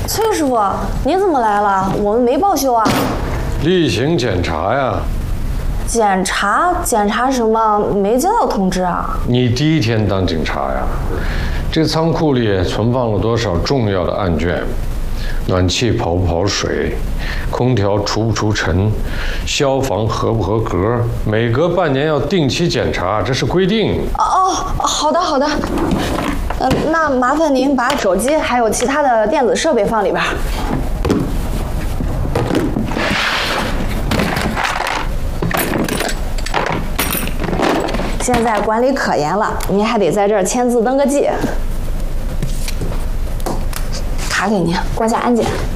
崔师傅，你怎么来了？我们没报修啊。 例行检查呀。 检查什么？没接到通知啊。 你第一天当警察呀？这仓库里存放了多少重要的案卷？暖气跑不跑水？空调除不除尘？消防合不合格？每隔半年要定期检查，这是规定。 哦，好的好的。那麻烦您把手机还有其他的电子设备放里边。现在管理可严了，您还得在这儿签字登个记。卡给您，关下安检。